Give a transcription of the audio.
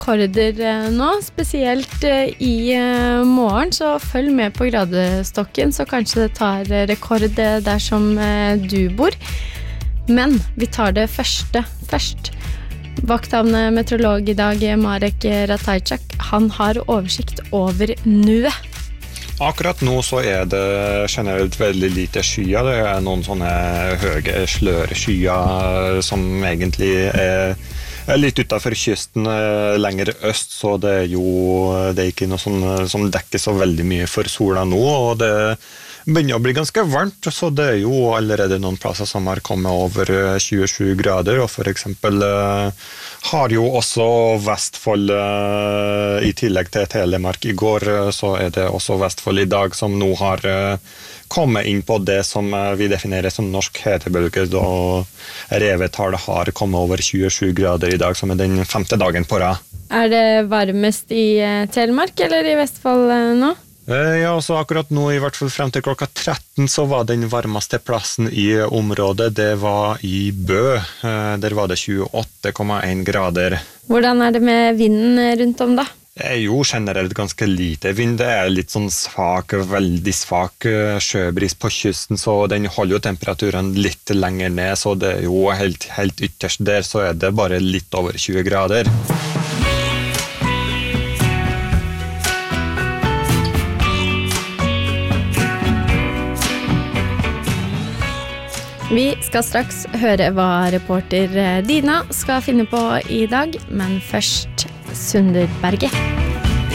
rekorder nå, spesielt i morgen, så følg med på gradestokken, så kanskje det tar rekord der som du bor. Men vi tar det første først. Vakthavende meteorolog I dag, Marek Ratajczak, han har oversikt over nuet. Akkurat nå så det generelt veldig lite skyer. Det noen sånne høye sløreskyer som egentlig litt utenfor kysten lenger øst, så det ikke noe som dekker så veldig mye for sola nå, og det begynner å bli ganske varmt, så det jo allerede noen plasser som har kommet over 27 grader, og for eksempel har jo også Vestfold I tillegg til Telemark I går, så det også Vestfold I dag som nå har kommet inn på det som vi definerer som norsk hetebølge, da Revetal har kommet over 27 grader I dag, som den 5. dagen på rad. Det varmest I Telemark eller I Vestfold nå? Ja, så akkurat nå I hvert fall frem til klokka 13 så var den varmeste plassen I området, det var I Bø. Der var det 28,1 grader. Hvordan det med vinden rundt om da? Jo generelt ganske lite vind, det litt sånn svak, veldig svak sjøbris på kysten, så den holder jo temperaturen litt lenger ned, så det jo helt ytterst der, så det bare litt over 20 grader. Vi skal straks høre hva reporter Dina skal finne på I dag, men først Sunderberget.